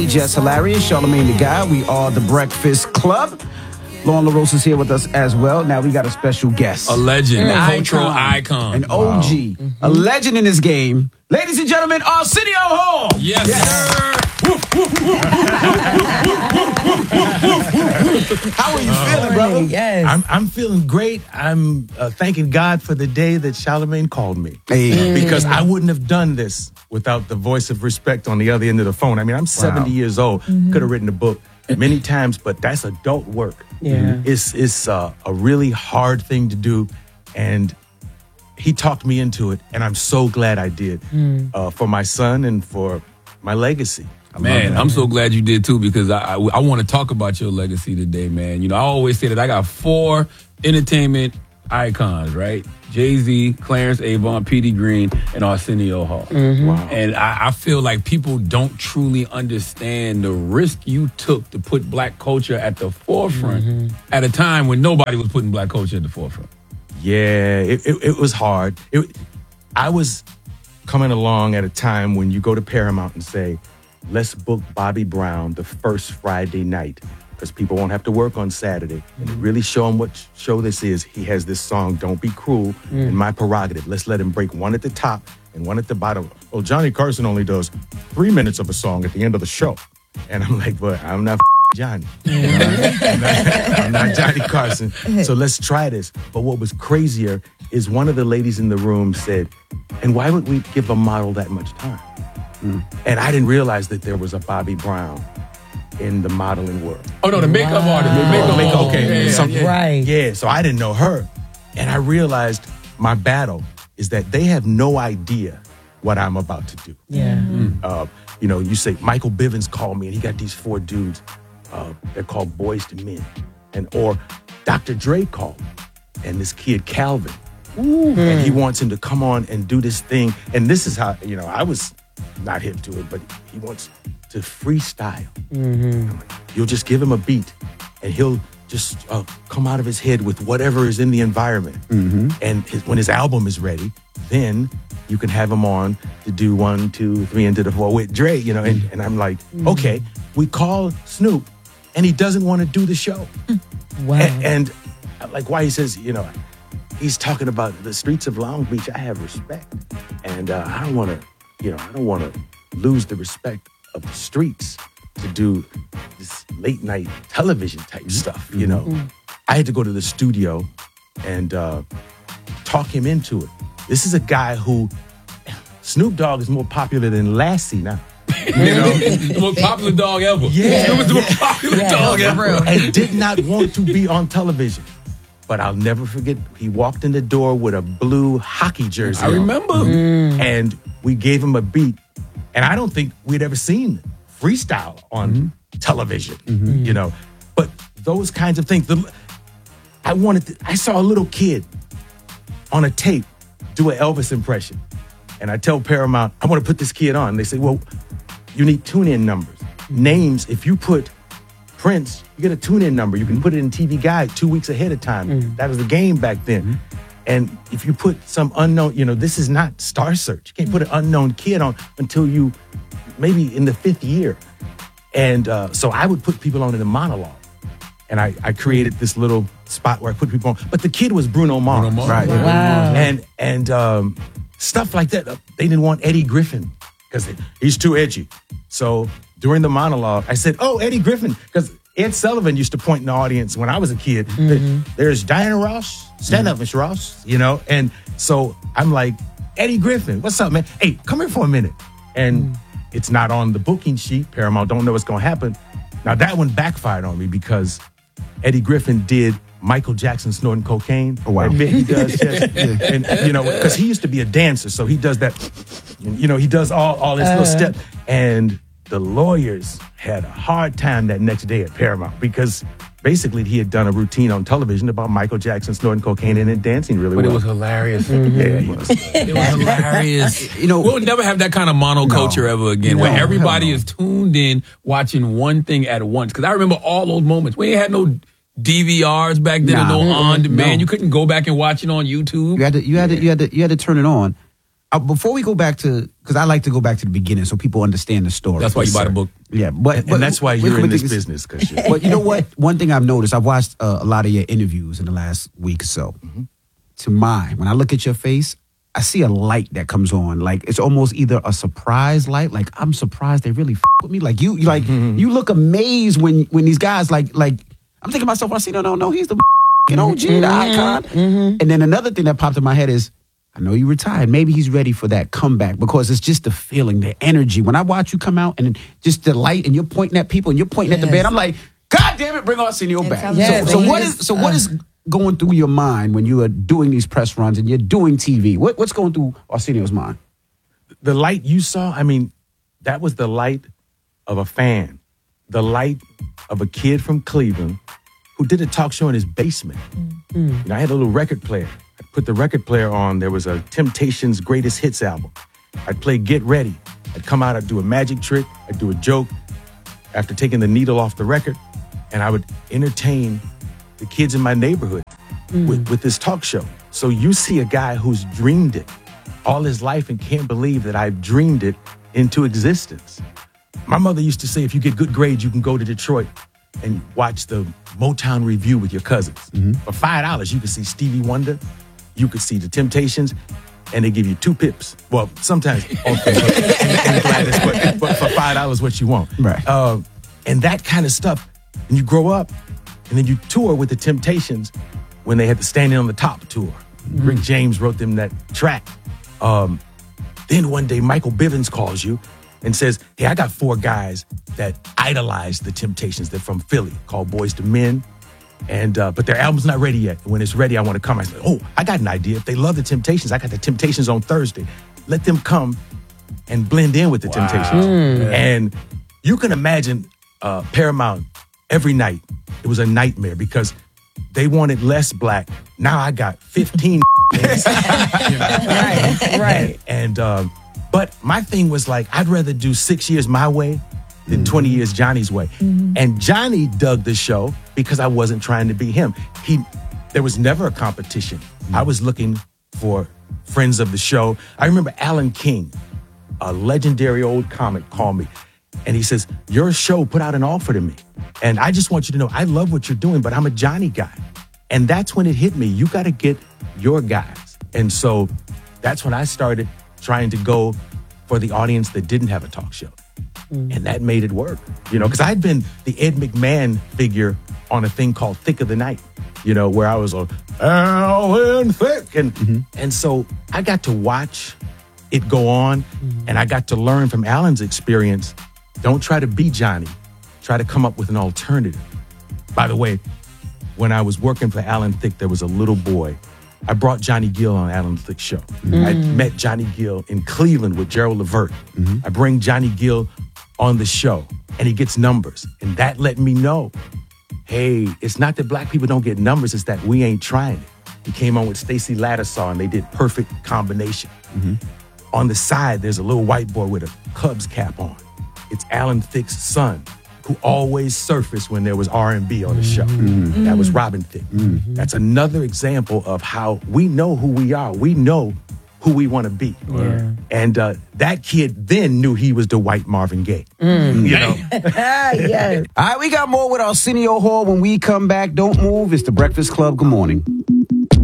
Jess Hilarious, Charlamagne the Guy. We are the Breakfast Club. Lauren LaRose is here with us as well. Now we got a special guest. A legend, a cultural icon. An OG, a legend in this game. Ladies and gentlemen, Arsenio Hall. Yes, sir. How are you feeling, brother? Yes. I'm feeling great. I'm thanking God for the day that Charlamagne called me. Hey. Because I wouldn't have done this without the voice of respect on the other end of the phone. I mean, I'm 70 years old. Could have written a book many times, but that's adult work. Yeah. It's a really hard thing to do, and he talked me into it, and I'm so glad I did for my son and for my legacy. Man, I'm so glad you did too, because I want to talk about your legacy today, man. You know, I always say that I got 4 entertainment icons, right? Jay-Z, Clarence Avant, Petey Green, and Arsenio Hall. Wow. And I feel like people don't truly understand the risk you took to put black culture at the forefront at a time when nobody was putting black culture at the forefront. Yeah, it was hard. I was coming along at a time when you go to Paramount and say, let's book Bobby Brown the first Friday night because people won't have to work on Saturday. And really show him what show this is. He has this song, Don't Be Cruel, in My Prerogative. Let's let him break one at the top and one at the bottom. Well, Johnny Carson only does 3 minutes of a song at the end of the show. And I'm like, but I'm not Johnny. I'm not Johnny Carson. So let's try this. But what was crazier is one of the ladies in the room said, and why would we give a model that much time? And I didn't realize that there was a Bobby Brown in the modeling world. Oh, no, the makeup artist. The makeup okay. Right. Yeah, so I didn't know her. And I realized my battle is that they have no idea what I'm about to do. Yeah. You know, you say Michael Bivins called me and he got these 4 dudes. They're called Boys to Men. Or Dr. Dre called me and this kid Calvin. And he wants him to come on and do this thing. And this is how, you know, I was not hip to it, but he wants to freestyle. I'm like, you'll just give him a beat and he'll just come out of his head with whatever is in the environment. And when his album is ready, then you can have him on to do 1, 2, 3 into the 4 with Dre, you know. And I'm like, okay, we call Snoop and he doesn't want to do the show. Wow. And like why he says, you know, he's talking about the streets of Long Beach. I have respect. And I don't want to lose the respect of the streets to do this late night television type stuff, you know. I had to go to the studio and talk him into it. This is a guy who, Snoop Dogg is more popular than Lassie now. You know, the most popular dog ever. Yeah. Snoop is the most popular dog ever. And did not want to be on television. But I'll never forget, he walked in the door with a blue hockey jersey I on. remember. And we gave him a beat. And I don't think we'd ever seen freestyle on television, you know. But those kinds of things. I saw a little kid on a tape do an Elvis impression. And I tell Paramount, I want to put this kid on. They say, well, you need tune-in numbers. Names, if you put Prince, you get a tune-in number. You can put it in TV Guide 2 weeks ahead of time. That was the game back then. And if you put some unknown, you know, this is not Star Search. You can't put an unknown kid on until you, maybe in the 5th year. And so I would put people on in a monologue. And I created this little spot where I put people on. But the kid was Bruno Mars. Right. Wow. And stuff like that. They didn't want Eddie Griffin because he's too edgy. So during the monologue, I said, oh, Eddie Griffin, because Ed Sullivan used to point in the audience when I was a kid. There's Diana Ross. Stand up, Miss Ross. You know? And so I'm like, Eddie Griffin, what's up, man? Hey, come here for a minute. And it's not on the booking sheet. Paramount don't know what's going to happen. Now, that one backfired on me because Eddie Griffin did Michael Jackson snorting cocaine. Oh, wow. That bit he does. And, you know, because he used to be a dancer. So he does that, you know, he does all this little step. And the lawyers had a hard time that next day at Paramount because basically he had done a routine on television about Michael Jackson snorting cocaine and then dancing really well. But it was hilarious. Yeah, he was. It was hilarious. You know, we'll never have that kind of monoculture ever again, where everybody is tuned in watching one thing at once. Because I remember all those moments. We ain't had no DVRs back then, or no on demand. You couldn't go back and watch it on YouTube. You had to turn it on. Before we go back to, because I like to go back to the beginning so people understand the story. That's why you buy the book. Yeah, but that's why you're in this business. But you know what? One thing I've noticed, I've watched a lot of your interviews in the last week or so. Mm-hmm. To mine, when I look at your face, I see a light that comes on. Like it's almost either a surprise light, like I'm surprised they really with me. Like you you look amazed when these guys like I'm thinking to myself, I see no, he's the OG, the icon. And then another thing that popped in my head is, I know you retired. Maybe he's ready for that comeback because it's just the feeling, the energy. When I watch you come out and just the light and you're pointing at people and you're pointing at the band, I'm like, God damn it, bring Arsenio back. Yes, So what is going through your mind when you are doing these press runs and you're doing TV? What's going through Arsenio's mind? The light you saw, I mean, that was the light of a fan. The light of a kid from Cleveland who did a talk show in his basement. You know, I had a little record player. I put the record player on. There was a Temptations Greatest Hits album. I'd play Get Ready. I'd come out, I'd do a magic trick. I'd do a joke after taking the needle off the record. And I would entertain the kids in my neighborhood with this talk show. So you see a guy who's dreamed it all his life and can't believe that I've dreamed it into existence. My mother used to say, if you get good grades, you can go to Detroit and watch the Motown Review with your cousins. For $5, you could see Stevie Wonder, you could see the Temptations, and they give you 2 pips. Well, sometimes and Gladys, but for $5, what you want. Right. And that kind of stuff. And you grow up, and then you tour with the Temptations when they had the Standing on the Top tour. Rick James wrote them that track. Then one day, Michael Bivins calls you and says, hey, I got 4 guys that idolize the Temptations. They're from Philly, called Boyz II Men. And but their album's not ready yet. When it's ready, I want to come. I said, oh, I got an idea. If they love the Temptations, I got the Temptations on Thursday. Let them come and blend in with the Temptations. And you can imagine Paramount every night. It was a nightmare because they wanted less black. Now I got 15 Right. And but my thing was like, I'd rather do 6 years my way than 20 years Johnny's way. And Johnny dug the show because I wasn't trying to be him. There was never a competition. I was looking for friends of the show. I remember Alan King, a legendary old comic, called me. And he says, your show put out an offer to me. And I just want you to know, I love what you're doing, but I'm a Johnny guy. And that's when it hit me. You got to get your guys. And so that's when I started trying to go for the audience that didn't have a talk show. And that made it work, you know, because I'd been the Ed McMahon figure on a thing called Thick of the Night, you know, where I was on Alan Thick. And so I got to watch it go on, and I got to learn from Alan's experience. Don't try to be Johnny. Try to come up with an alternative. By the way, when I was working for Alan Thicke, there was a little boy. I brought Johnny Gill on Alan Thicke's show. I met Johnny Gill in Cleveland with Gerald Levert. I bring Johnny Gill on the show, and he gets numbers. And that let me know, hey, it's not that black people don't get numbers, it's that we ain't trying it. He came on with Stacey Lattisaw, and they did Perfect Combination. On the side, there's a little white boy with a Cubs cap on. It's Alan Thicke's son, who always surfaced when there was R&B on the show. That was Robin Thicke. That's another example of how we know who we are. We know who we want to be. And that kid then knew he was the white Marvin Gaye. You know? Yes. All right, we got more with Arsenio Hall when we come back. Don't move. It's The Breakfast Club. Good morning.